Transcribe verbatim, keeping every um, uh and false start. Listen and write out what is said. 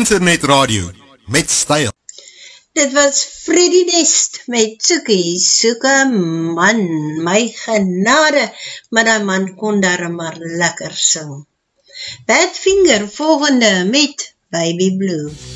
internetradio met styl. Dit was Freddy Nest met Soekie, soeke man, my genade, maar die man kon daar maar lekker sing. Badfinger volgende met Baby Blue.